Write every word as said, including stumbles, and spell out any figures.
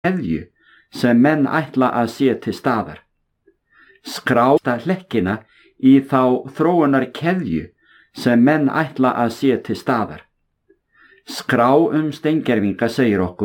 keðju sem menn ætla að sé til staðar. Skráta hlekkina í þá þróunar keðju sem menn ætla að sé til staðar. Skrá um steingervinga segir okkur